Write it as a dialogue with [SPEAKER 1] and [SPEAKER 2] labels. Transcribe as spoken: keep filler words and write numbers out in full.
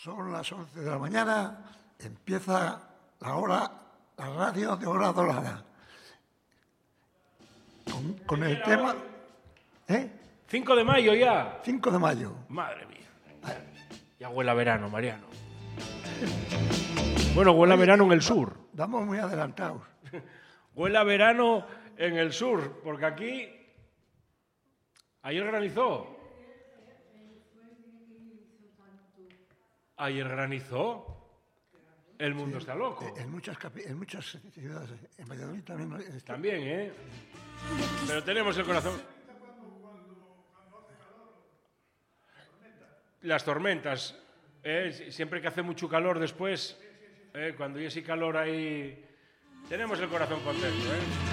[SPEAKER 1] Son las once de la mañana, empieza la hora, la radio de Hora Dorada. Con, con el tema... ¿Eh?
[SPEAKER 2] cinco de mayo ya.
[SPEAKER 1] cinco de mayo.
[SPEAKER 2] Madre mía. Ya huele a verano, Mariano. Bueno, huele a verano en el sur.
[SPEAKER 1] Vamos muy adelantados.
[SPEAKER 2] Huele a verano en el sur, porque aquí... Ayer granizó. Ayer granizó. El mundo sí, está loco.
[SPEAKER 1] En muchas, en muchas ciudades. En Valladolid también. Está...
[SPEAKER 2] También, ¿eh? Pero tenemos el corazón... Las tormentas. ¿eh? Siempre que hace mucho calor después, ¿eh? Cuando hay ese calor ahí... Tenemos el corazón contento, ¿eh?